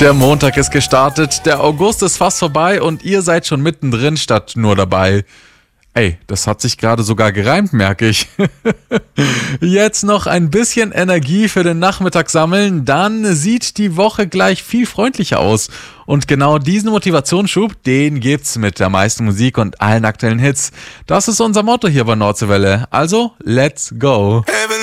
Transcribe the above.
Der Montag ist gestartet, der August ist fast vorbei und ihr seid schon mittendrin statt nur dabei. Ey, das hat sich gerade sogar gereimt, merke ich. Jetzt noch ein bisschen Energie für den Nachmittag sammeln, dann sieht die Woche gleich viel freundlicher aus. Und genau diesen Motivationsschub, den gibt's mit der meisten Musik und allen aktuellen Hits. Das ist unser Motto hier bei Nordseewelle. Also, let's go!